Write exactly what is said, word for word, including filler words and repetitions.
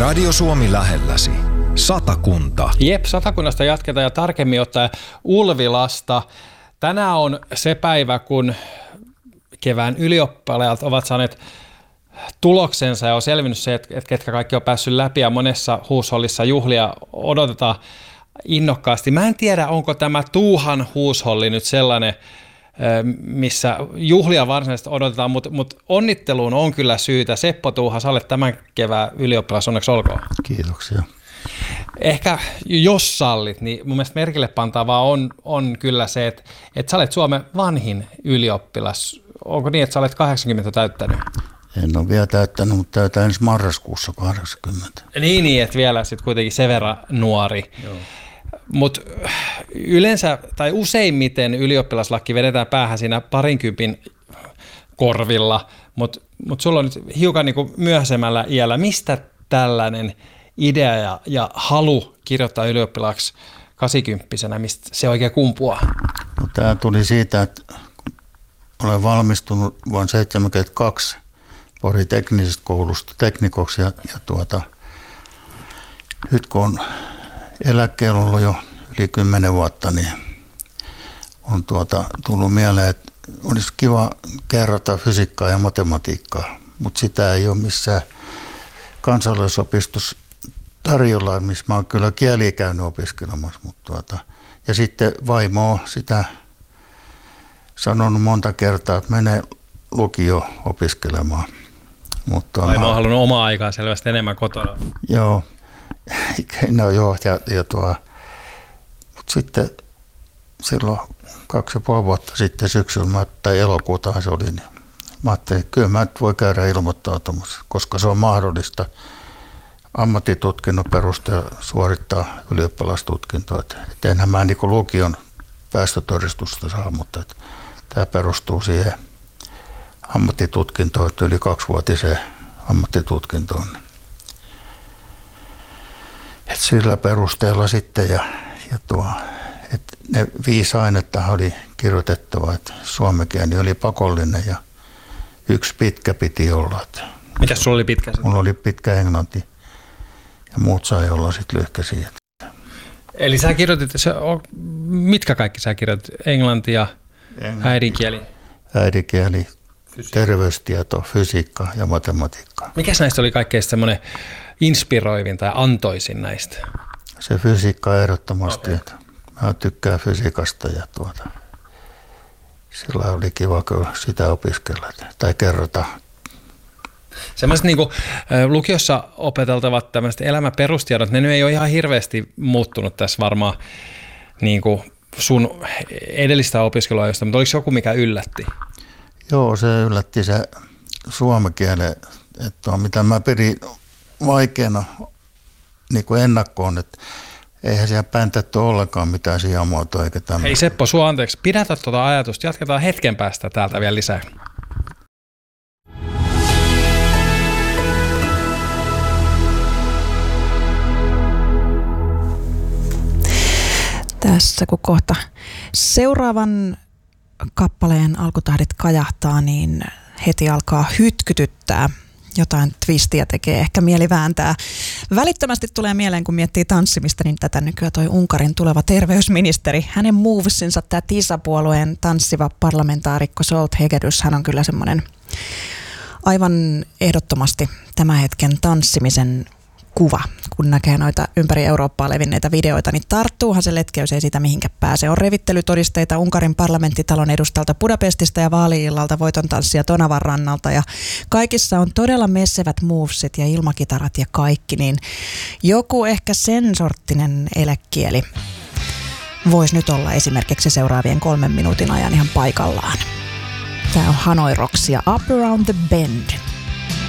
Radio Suomi lähelläsi. Satakunta. Jep, Satakunnasta jatketaan ja tarkemmin ottaen Ulvilasta. Tänään on se päivä, kun kevään ylioppilaat ovat saaneet tuloksensa ja on selvinnyt se, että ketkä kaikki on päässyt läpi ja monessa huushollissa juhlia odotetaan innokkaasti. Mä en tiedä, onko tämä Tuuhan huusholli nyt sellainen, missä juhlia varsinaisesti odotetaan, mutta, mutta onnitteluun on kyllä syytä. Seppo Tuuha, sä olet tämän kevään ylioppilas, onneksi olkoon. Kiitoksia. Ehkä jos sallit, niin mun mielestä merkille pantavaa on, on kyllä se, että, että sä olet Suomen vanhin ylioppilas. Onko niin, että sä olet kahdeksankymmentä täyttänyt? En ole vielä täyttänyt, mutta täytän ensi marraskuussa kahdeksankymmentä. Niin, niin, että vielä sitten kuitenkin sen verran nuori. Joo. Mutta yleensä tai useimmiten ylioppilaslaki vedetään päähän siinä parinkympin korvilla, mutta mut sulla on nyt hiukan niinku myöhäisemmällä iällä. Mistä tällainen idea ja, ja halu kirjoittaa ylioppilaaksi kahdeksankymppisenä, mistä se oikein kumpuaa? No, tämä tuli siitä, että olen valmistunut vuonna seitsemänkymmentäkaksi Porin teknisestä koulusta teknikoksi ja, ja tuota, nyt kun on eläkkeellä ollut jo yli kymmenen vuotta, niin on tuota, tullut mieleen, että olisi kiva kerrata fysiikkaa ja matematiikkaa, mutta sitä ei ole missään kansallisopistossa tarjolla, missä mä oon kyllä kieliä käynyt opiskelemassa. Mutta tuota, ja sitten vaimo on sitä sanonut monta kertaa, että mene lukio opiskelemaan. Mutta vaimo on halunnut omaa aikaa selvästi enemmän kotona. Joo. No joo, ja, ja tuo, mutta sitten silloin kaksi ja puoli vuotta sitten syksyllä, tai elokuuta se oli, niin mä ajattelin, että kyllä mä nyt voi käydä ilmoittautumassa, koska se on mahdollista ammattitutkinnon perusteella suorittaa ylioppilastutkintoa. Että enhän mä niin kuin lukion päästötodistusta saa, mutta että tämä perustuu siihen ammattitutkintoon, että yli kaksivuotiseen ammattitutkintoon. Et sillä perusteella sitten ja, ja tuo, että ne viisi ainetta oli kirjoitettava, että suomen kieli oli pakollinen ja yksi pitkä piti olla. Mitäs sulla oli pitkä? Mulla oli pitkä englanti ja muut sai olla sitten lyhkäisiä. Eli sä kirjoitit, mitkä kaikki sä kirjoitit? Englantia, englanti, äidinkieli? Äidinkieli, fysiikka, terveystieto, fysiikka ja matematiikka. Mikäs näistä oli kaikkein semmoinen inspiroivin tai antoisin näistä? Se fysiikka ehdottomasti. Okay. Mä tykkään fysiikasta ja tuota, sillä oli kiva kyllä sitä opiskella tai kerrota. Semmoiset niin kuin lukiossa opeteltavat tämmöiset elämäperustiedot, ne nyt ei ole ihan hirveästi muuttunut tässä varmaan niin kuin sun edellistä opiskeluajoista, mutta oliko joku, mikä yllätti? Joo, se yllätti se suomen kielen, että mitä mä pidin vaikeana niin kuin ennakkoon, että eihän siellä päntätty ollenkaan mitään sijamuotoa eikä tämmöistä. Hei Seppo, sua anteeksi, pidätä tuota ajatusta, jatketaan hetken päästä täältä vielä lisää. Tässä kun kohta seuraavan kappaleen alkutahdit kajahtaa, niin heti alkaa hytkytyttää. Jotain twistiä tekee, ehkä mieli vääntää. Välittömästi tulee mieleen, kun miettii tanssimista, niin tätä nykyään toi Unkarin tuleva terveysministeri. Hänen movesinsa, tämä TISA-puolueen tanssiva parlamentaarikko Zsolt Hegedűs, hän on kyllä semmoinen aivan ehdottomasti tämän hetken tanssimisen kuva. Kun näkee noita ympäri Eurooppaa levinneitä videoita, niin tarttuuhan se letkeys, ei siitä mihinkä pääse. On revittelytodisteita Unkarin parlamenttitalon edustalta Budapestista ja vaali-illalta voiton tanssia Tonavan rannalta. Ja kaikissa on todella messevät movesit ja ilmakitarat ja kaikki, niin joku ehkä sen sorttinen elekieli voisi nyt olla esimerkiksi seuraavien kolmen minuutin ajan ihan paikallaan. Tämä on Hanoi Rocks ja Up Around the Bend.